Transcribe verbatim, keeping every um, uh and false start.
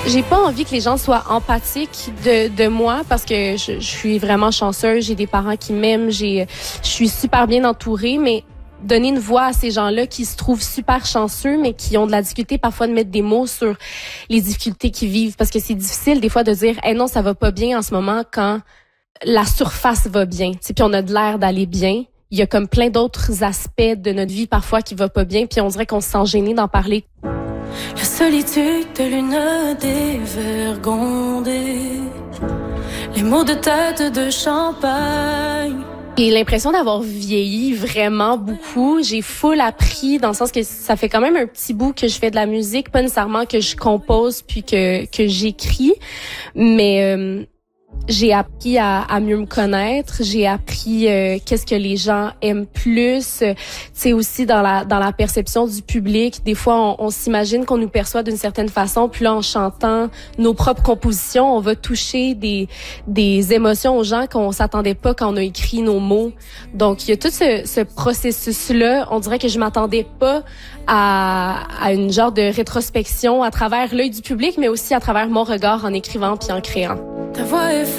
J'ai pas envie que les gens soient empathiques de, de moi parce que je, je suis vraiment chanceuse. J'ai des parents qui m'aiment. J'ai, je suis super bien entourée, mais donner une voix à ces gens-là qui se trouvent super chanceux, mais qui ont de la difficulté parfois de mettre des mots sur les difficultés qu'ils vivent. Parce que c'est difficile des fois de dire, hey, non, ça va pas bien en ce moment quand la surface va bien. T'sais, puis on a de l'air d'aller bien. Il y a comme plein d'autres aspects de notre vie parfois qui va pas bien, puis on dirait qu'on se sent gêné d'en parler. La solitude de l'une dévergondée, les mots de tête de champagne. J'ai l'impression d'avoir vieilli vraiment beaucoup. J'ai full appris dans le sens que ça fait quand même un petit bout que je fais de la musique, pas nécessairement que je compose puis que que j'écris, mais euh, j'ai appris à, à mieux me connaître. J'ai appris euh, qu'est-ce que les gens aiment plus. Tu sais, aussi dans la dans la perception du public, des fois on, on s'imagine qu'on nous perçoit d'une certaine façon, puis là en chantant nos propres compositions, on va toucher des des émotions aux gens qu'on s'attendait pas quand on a écrit nos mots. Donc il y a tout ce, ce processus-là. On dirait que je m'attendais pas à à une genre de rétrospection à travers l'œil du public, mais aussi à travers mon regard en écrivant puis en créant. Ta voix est